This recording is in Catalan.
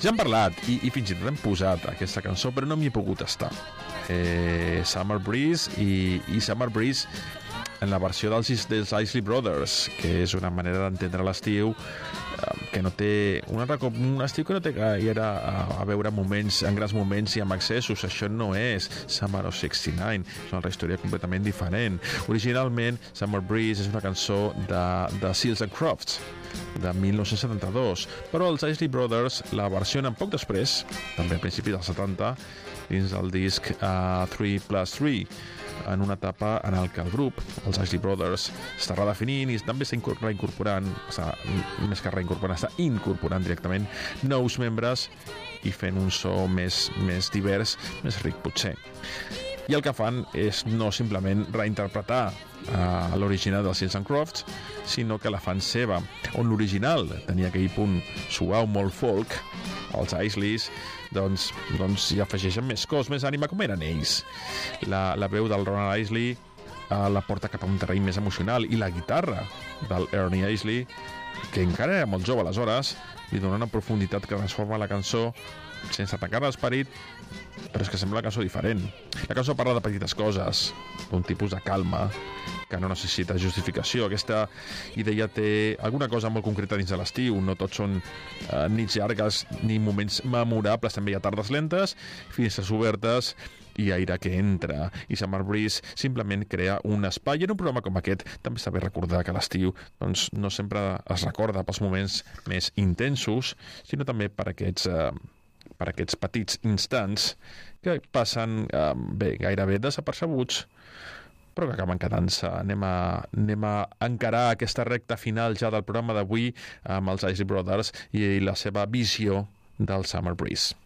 Ja hem parlat i fins i tot hem posat aquesta cançó, però no m'hi he pogut estar. Summer Breeze i Summer Breeze en la versió dels Isley Brothers, que és una manera d'entendre l'estiu que no té un estiu que no té gaire a veure en grans moments i amb excessos. Això no és Summer of 69, és una història completament diferent. Originalment Summer Breeze és una cançó de Seals and Crofts de 1972, però els Isley Brothers la versionen poc després, també a principis dels 70, dins del disc 3+3, en una etapa en el que el grup, els Isley Brothers, està redefinint i també està reincorporant, més que reincorporant, està incorporant directament nous membres i fent un so més divers, més ric potser. I el que fan és no simplement reinterpretar l'original dels Seals and Crofts, sinó que la fan seva, on l'original tenia aquell punt suau, molt folk, els Isleys doncs hi afegeixen més cos, més ànima, com eren ells. La veu del Ronald Isley la porta cap a un terreny més emocional, i la guitarra del Ernie Isley, que encara era molt jove aleshores, li dona una profunditat que transforma la cançó sense tancar l'esperit, però és que sembla una cançó diferent. La cançó parla de petites coses, d'un tipus de calma que no necessita justificació. Aquesta idea té alguna cosa molt concreta dins de l'estiu. No tots són nits llargues ni moments memorables, també hi ha tardes lentes, finestres obertes i aire que entra. I Summer Breeze simplement crea un espai. I en un programa com aquest també està bé recordar que l'estiu doncs, no sempre es recorda pels moments més intensos, sinó també per aquests petits instants que passen gairebé desapercebuts, però que acaben quedant-se. Anem a encarar aquesta recta final ja del programa d'avui amb els Isley Brothers i la seva visió del Summer Breeze.